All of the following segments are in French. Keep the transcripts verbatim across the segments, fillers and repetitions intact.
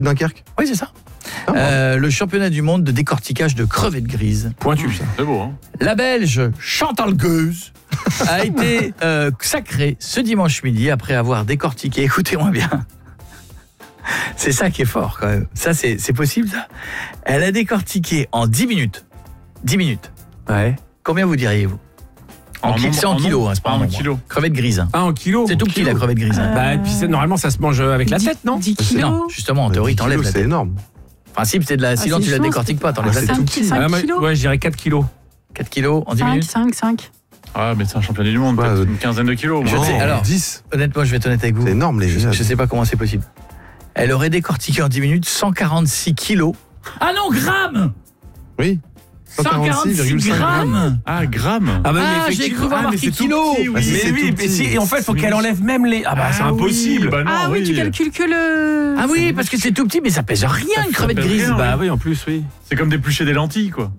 Dunkerque. Oui, c'est ça. Ah, Euh, le championnat du monde de décortiquage de crevettes grises. Pointu, ça. C'est beau, hein. La Belge Chantal Gueuse a été euh, sacrée ce dimanche midi après avoir décortiqué, écoutez-moi bien, c'est ça qui est fort quand même, ça c'est, c'est possible ça. Elle a décortiqué en dix minutes, dix minutes, Ouais. combien vous diriez-vous? En, En ki- nombre- c'est en, en kilos, nombre. hein, c'est pas Ah, en en nombre. kilos. Crevette grise. Hein. Ah, en kilo. C'est tout petit la crevette grise. Hein. Bah, et puis c'est, normalement, ça se mange avec la tête, non? dix Non, kilos. justement, en théorie, dix t'enlèves kilos, la c'est tête. énorme. Le principe, c'est de la. Sinon, c'est tu la chaud, décortiques pas, t'enlèves Ah, la c'est tête. tout cinq, petit. cinq Ah, moi, kilos. ouais, je dirais quatre kilos. quatre kilos en dix cinq, minutes. cinq, cinq. Ah, mais c'est un championnat du monde, Ouais, peut-être euh, une quinzaine de kilos. Je moi. sais, Non, alors- dix. Honnêtement, je vais être honnête avec vous. C'est énorme, les Je, gars. je sais pas comment c'est possible. Elle aurait décortiqué en dix minutes cent quarante-six kilos. Ah non, grammes Oui. cent quarante-six grammes. Ah, grammes. Ah, bah, Ah, mais j'ai cru effectivement. voir Ah, mais marqué c'est tout kilos. petit, oui. Ah, si, Mais c'est oui, tout mais petit. si, et en fait, il faut qu'elle enlève même les. Ah, bah, c'est Ah impossible. oui, bah non, Ah oui, tu calcules que le... Ah oui, parce que c'est tout petit, mais ça pèse rien une crevette pèse grise. rien. Bah oui, en plus, oui. C'est comme d'éplucher des lentilles, quoi.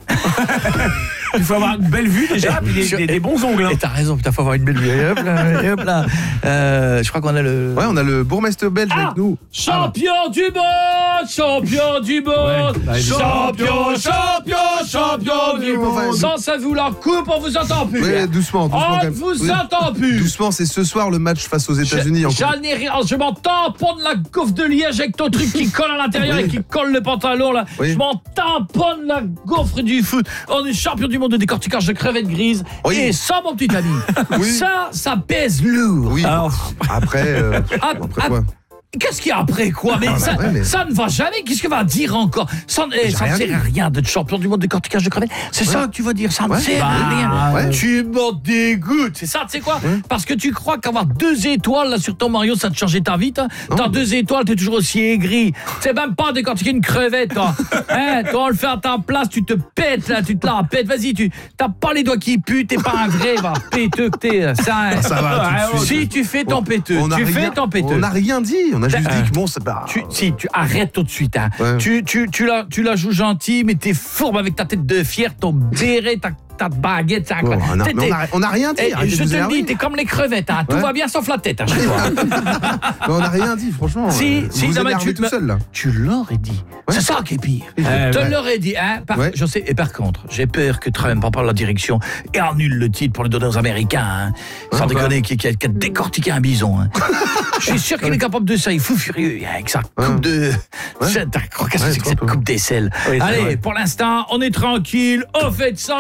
Il faut avoir une belle vue déjà, puis des, des- des bons ongles. hein. Et t'as raison, putain, faut avoir une belle vue. Et hop là, et hop là. Euh, je crois qu'on a le. Ouais, on a le bourgmestre belge Ah avec nous. Champion du monde, champion du monde, Ouais, bah, champion, champion, champion du Ouais, monde. Sans ça vous la coupe, on vous entend plus. Ouais, doucement, doucement quand On même. vous Oui. entend plus. Doucement, c'est ce soir le match face aux États-Unis. en coupe. J'en ai rien, je m'en tamponne la gaufre de liège avec ton truc qui colle à l'intérieur Oui. et qui colle le pantalon là. Oui. Je m'en tamponne la gaufre du foot. On est champion du monde de décortiquage de crevettes grises. Oui. Et ça, mon petit ami, Oui. ça, ça pèse lourd. Oui. Alors, Après, euh, Ah, après ah, quoi Qu'est-ce qu'il y a après quoi? Mais, Ah, bah ça, ouais, mais- ça ne va jamais. Qu'est-ce que va dire encore? Ça, ne- eh, J'ai ça ne rien sert dit. à rien d'être champion du monde de décortiquage de crevettes. C'est ça que tu vas dire. Ça ne Ouais. sert à Bah, rien. ouais. Tu m'en dégoûtes. C'est ça, tu sais quoi? Parce que tu crois qu'avoir deux étoiles là sur ton Mario, ça te changeait ta vie. Hein? Non. T'as deux étoiles, t'es toujours aussi aigri. C'est même pas décortiquer une crevette, toi. Hein, toi, on le fait à ta place, tu te pètes là, tu te la pètes. Vas-y, tu t'as pas les doigts qui puent, t'es pas un vrai, va péteux que t'es. Ça, hein. Ça va, tout de suite. Si tu fais ton péteux, On a tu rien- fais ton péteux. On n'a rien dit. On a juste Euh, dit que bon, c'est pas. Tu, si, tu arrêtes tout de suite. Hein. Ouais. Tu, tu, tu, la, tu la joues gentil, mais t'es fourbe avec ta tête de fier, ton béret, ta, ta baguette. Ça, Bon, on a- T'es- mais on a- on n'a rien dit. Eh, arrêtez je de te vous le énerver. dis, t'es comme les crevettes. Hein. Tout Ouais. va bien sauf la tête. Hein, chez toi. Mais on n'a rien dit, franchement. Si, euh, si, vous non, mais énervez tu- tout seul là. Tu l'aurais dit. C'est ça qui est pire. Eh, Te ouais. l'aurais dit, hein. Par, Ouais. Je sais. Et par contre, j'ai peur que Trump, en parlant de la direction, et annule le titre pour le donner aux Américains. Hein. Sans Ouais, déconner, qui, qui a, qui a décortiqué un bison. Hein. Je suis sûr qu'il est capable de ça. Il est fou furieux hein, avec sa coupe Ouais. de. Ouais. C'est- Qu'est-ce que Ouais, c'est que cette trop, trop. coupe d'aisselle? Oui, c'est Allez, vrai. pour l'instant, on est tranquille. On fait de ça.